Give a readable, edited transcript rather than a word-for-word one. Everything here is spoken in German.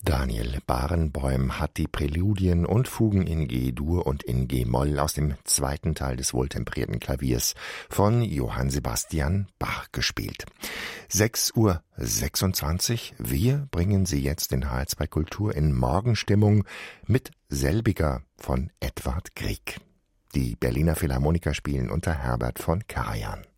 Daniel Barenboim hat die Präludien und Fugen in G-Dur und in G-Moll aus dem zweiten Teil des wohltemperierten Klaviers von Johann Sebastian Bach gespielt. 6:26 Uhr. Wir bringen Sie jetzt in HR2 Kultur in Morgenstimmung mit Selbiger von Edvard Grieg. Die Berliner Philharmoniker spielen unter Herbert von Karajan.